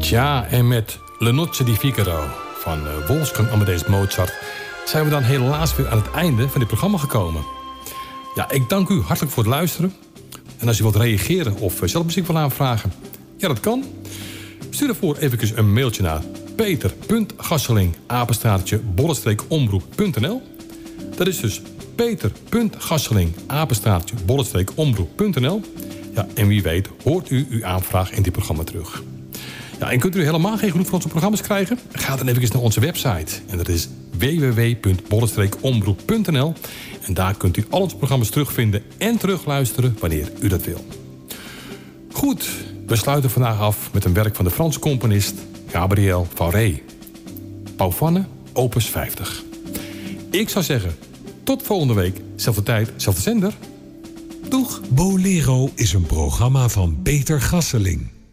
Tja, en met Le Noce di Figaro van Wolfgang Amadeus Mozart zijn we dan helaas weer aan het einde van dit programma gekomen. Ja, ik dank u hartelijk voor het luisteren. En als u wilt reageren of zelf muziek wil aanvragen, ja, dat kan. Stuur daarvoor even een mailtje naar peter.gasseling@bollenstreekomroep.nl. Dat is dus peter.gasseling@bollenstreekomroep.nl. Ja, en wie weet hoort u uw aanvraag in dit programma terug. Ja, en kunt u helemaal geen genoeg van onze programma's krijgen? Ga dan even naar onze website. En dat is www.bollenstreekomroep.nl. En daar kunt u al onze programma's terugvinden en terugluisteren wanneer u dat wil. Goed, we sluiten vandaag af met een werk van de Franse componist Gabriel Fauré. Pauvanne, opus 50. Ik zou zeggen, tot volgende week. Zelfde tijd, zelfde zender. Doeg! Bolero is een programma van Peter Gasseling.